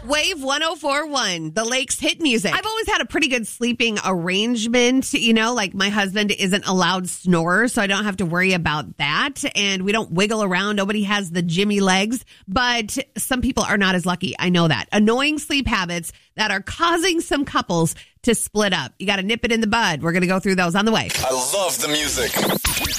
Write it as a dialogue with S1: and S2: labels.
S1: Wave 104.1, the Lakes hit music. I've always had a pretty good sleeping arrangement. You know, like my husband isn't a loud snorer, so I don't have to worry about that. And we don't wiggle around. Nobody has the Jimmy legs. But some people are not as lucky. I know that. Annoying sleep habits that are causing some couples to split up. You got to nip it in the bud. We're going to go through those on the way.
S2: I love the music.